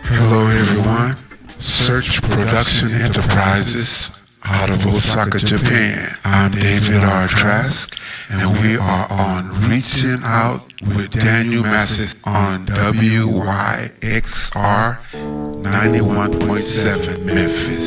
Hello everyone, Search Production Enterprises out of Osaka, Japan. I'm David R. Trask, and we are on Reaching Out with Daniel Massis on WYXR 91.7 Memphis.